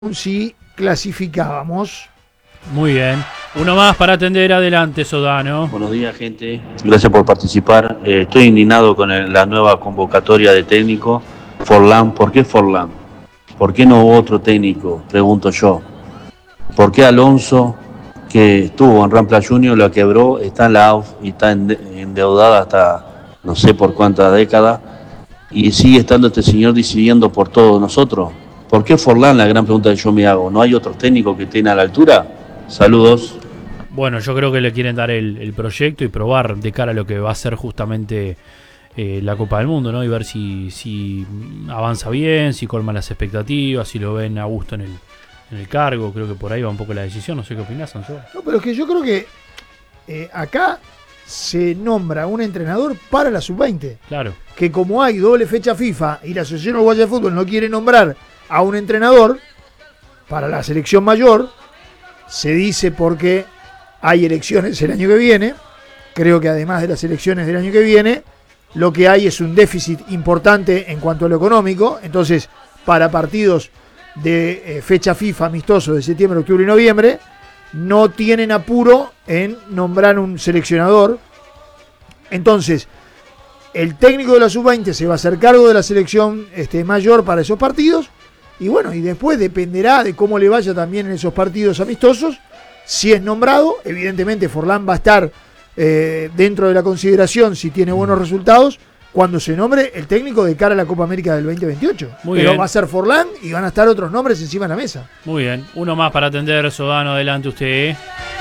si clasificábamos. Muy bien. Uno más para atender. Adelante, Sodano. Buenos días, gente. Gracias por participar. Estoy indignado con la nueva convocatoria de técnico. Forlán, ¿por qué Forlán? ¿Por qué no hubo otro técnico? Pregunto yo. ¿Por qué Alonso, que estuvo en Rampla Junior, la quebró, está en la AUF y está endeudada hasta no sé por cuántas décadas, y sigue estando este señor decidiendo por todos nosotros? ¿Por qué Forlán? La gran pregunta que yo me hago. ¿No hay otros técnicos que estén a la altura? Saludos. Bueno, yo creo que le quieren dar el proyecto y probar de cara a lo que va a ser justamente la Copa del Mundo, ¿no? Y ver si avanza bien, si colma las expectativas, si lo ven a gusto en el cargo. Creo que por ahí va un poco la decisión. No sé qué opinás, Sanso. No, pero es que yo creo que acá se nombra un entrenador para la sub-20. Claro. Que como hay doble fecha FIFA y la Asociación Uruguaya de Fútbol no quiere nombrar a un entrenador para la selección mayor, se dice porque hay elecciones el año que viene. Creo que además de las elecciones del año que viene, lo que hay es un déficit importante en cuanto a lo económico. Entonces, para partidos de fecha FIFA amistoso de septiembre, octubre y noviembre, no tienen apuro en nombrar un seleccionador. Entonces, el técnico de la sub-20 se va a hacer cargo de la selección mayor para esos partidos. Y bueno, y después dependerá de cómo le vaya también en esos partidos amistosos. Si es nombrado, evidentemente Forlán va a estar dentro de la consideración si tiene buenos resultados cuando se nombre el técnico de cara a la Copa América del 2028. Muy Pero bien. va a ser Forlán y van a estar otros nombres encima de la mesa. Muy bien. Uno más para atender, Sodano. Adelante usted.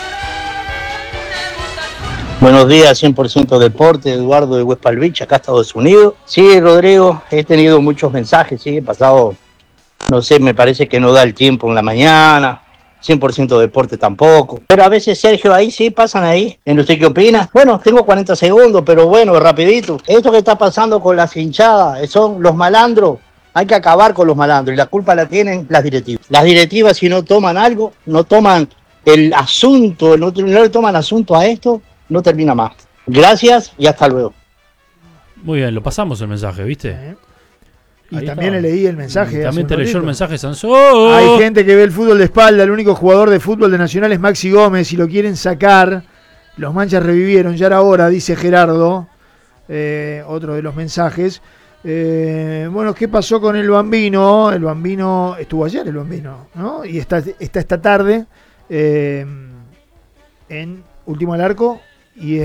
Buenos días, 100% Deporte, Eduardo de West Palm Beach, acá Estados Unidos. Sí, Rodrigo, he tenido muchos mensajes, sí, he pasado, no sé, me parece que no da el tiempo en la mañana, 100% Deporte tampoco. Pero a veces, Sergio, ahí sí pasan ahí. ¿En usted qué opina? Bueno, tengo 40 segundos, pero bueno, rapidito. Esto que está pasando con las hinchadas, son los malandros. Hay que acabar con los malandros y la culpa la tienen las directivas. Las directivas, si no toman algo, no toman el asunto, no le toman asunto a esto, no termina más. Gracias y hasta luego. Muy bien, lo pasamos el mensaje, ¿viste? Y Ahí también está. le leí el mensaje. Y hace también un te leyó el ratito. mensaje, Sanso. Hay gente que ve el fútbol de espalda. El único jugador de fútbol de Nacional es Maxi Gómez y lo quieren sacar. Los manchas revivieron, ya era hora, dice Gerardo. Otro de los mensajes. Bueno, ¿qué pasó con el Bambino? El Bambino estuvo ayer, el Bambino, ¿no? Y está esta tarde en Último al Arco y en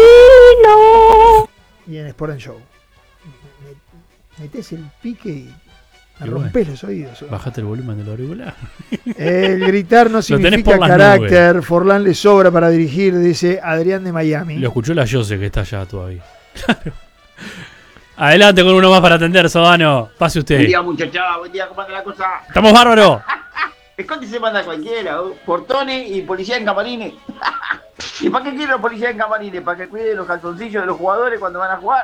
Sport and Show. Metés el pique y me Y rompés los oídos. Bajate el volumen del auricular. El gritar no Lo tenés significa por las carácter. Forlán le sobra para dirigir, dice Adrián de Miami. Lo escuchó la Jose que está allá todavía. Claro. Adelante con uno más para atender, Sodano. Pase usted. Buen día, muchachada. Buen día, ¿cómo anda la cosa? ¡Estamos bárbaros! Esconde se manda cualquiera, portones y policía en camarines. ¿Y para qué quieren los policías en camarines? ¿Para que cuiden los calzoncillos de los jugadores cuando van a jugar?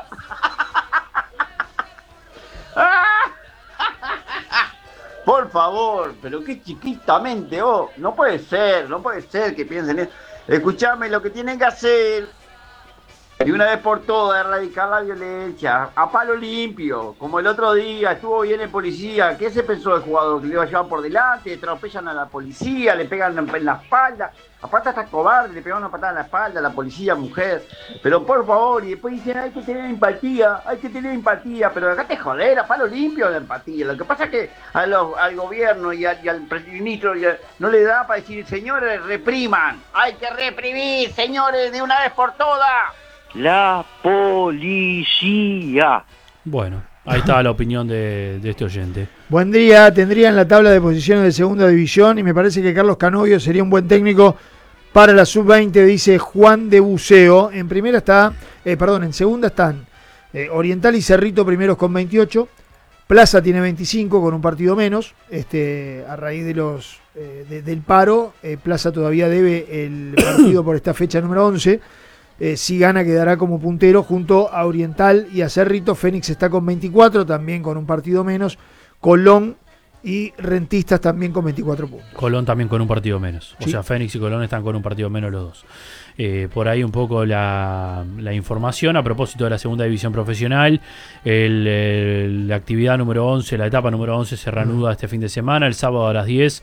Por favor, pero qué chiquitamente, vos. No puede ser que piensen eso. Escuchame, lo que tienen que hacer, y una vez por todas, erradicar la violencia, a palo limpio, como el otro día, estuvo bien el policía. ¿Qué se pensó el jugador? Que le iba a llevar por delante, atropellan a la policía, le pegan en la espalda. Aparte hasta cobarde, le pegaron una patada en la espalda a la policía mujer. Pero por favor, y después dicen, hay que tener empatía, pero acá te joder, a palo limpio la empatía. Lo que pasa es que al gobierno y al ministro no le da para decir, señores, repriman. Hay que reprimir, señores, de una vez por todas. La policía. Bueno, ahí está la opinión de este oyente. Buen día, tendría en la tabla de posiciones de segunda división y me parece que Carlos Canovio sería un buen técnico para la sub-20, dice Juan de Buceo. En primera está, en segunda están Oriental y Cerrito primeros con 28. Plaza tiene 25 con un partido menos. A raíz de los del paro, Plaza todavía debe el partido por esta fecha número 11. Si gana quedará como puntero junto a Oriental y a Cerrito. Fénix está con 24, también con un partido menos. Colón y Rentistas también con 24 puntos. Colón también con un partido menos. Sí. O sea, Fénix y Colón están con un partido menos los dos. Por ahí un poco la información a propósito de la segunda división profesional. La actividad número 11, la etapa número 11 se reanuda este fin de semana. El sábado a las 10